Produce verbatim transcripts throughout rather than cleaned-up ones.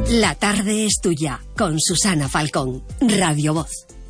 La tarde es tuya, con Susana Falcón, Radio Voz.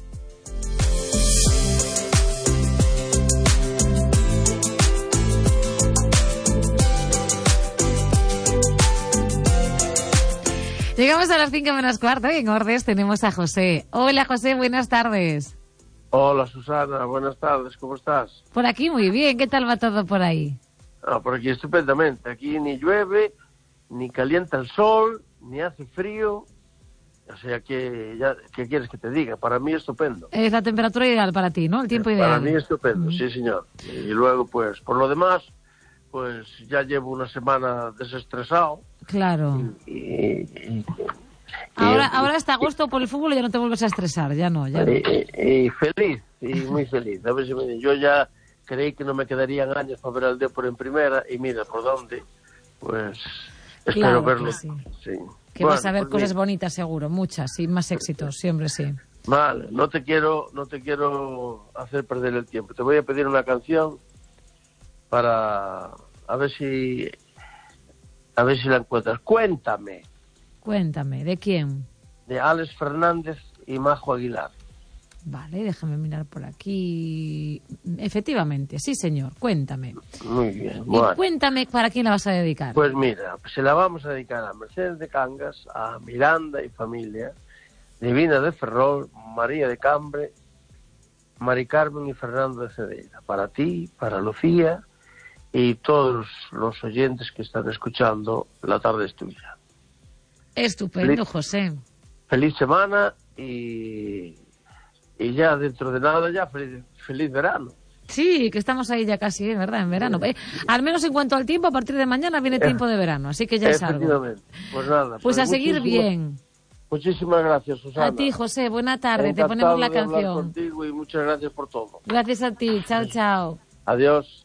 Llegamos a las cinco menos cuarto y en Ordes tenemos a José. Hola José, buenas tardes. Hola Susana, buenas tardes, ¿cómo estás? Por aquí muy bien, ¿qué tal va todo por ahí? Ah, por aquí estupendamente, aquí ni llueve, ni calienta el sol, ni hace frío, o sea que, ya, ¿qué quieres que te diga? Para mí estupendo. Es la temperatura ideal para ti, ¿no? El tiempo ideal. Para mí estupendo, mm. sí señor. Y luego pues, por lo demás, pues ya llevo una semana desestresado. Claro. Y, y, y, ahora, y, ahora hasta agosto por el fútbol y ya no te vuelves a estresar, ya no. Ya no. Y, y, y feliz, y muy feliz. A ver si me, yo ya creí que no me quedarían años para ver al Depor en primera y mira por dónde, pues espero claro verlo. Que, sí. Sí. que bueno, vas a ver pues cosas mira. bonitas seguro, muchas y más éxitos, siempre sí. Vale, no te quiero, no te quiero hacer perder el tiempo. Te voy a pedir una canción para a ver si a ver si la encuentras. Cuéntame. Cuéntame, ¿de quién? De Alex Fernández y Majo Aguilar. Vale, déjame mirar por aquí. Efectivamente, sí señor, cuéntame. Muy bien. Y Bueno. cuéntame para quién la vas a dedicar. Pues mira, se la vamos a dedicar a Mercedes de Cangas, a Miranda y familia, Divina de Ferrol, María de Cambre, Mari Carmen y Fernando de Cedeira. Para ti, para Lucía y todos los oyentes que están escuchando, La tarde es tuya. Estupendo, feliz, José. Feliz semana y, y ya dentro de nada ya feliz, feliz verano. Sí, que estamos ahí ya casi, ¿verdad? En verano. Sí. Eh, al menos en cuanto al tiempo, a partir de mañana viene tiempo de verano, así que ya es algo. Efectivamente. Pues nada. Pues, pues a seguir bien. Muchísimas gracias, Susana. A ti, José, buena tarde. Encantado te ponemos la de hablar canción. Contigo y muchas gracias por todo. Gracias a ti. Chao, chao. Adiós.